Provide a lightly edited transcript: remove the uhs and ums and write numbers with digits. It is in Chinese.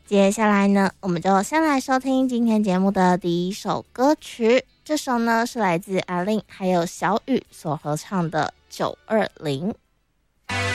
接下来呢，我们就先来收听今天节目的第一首歌曲。这首呢是来自阿令还有小雨所合唱的《920》。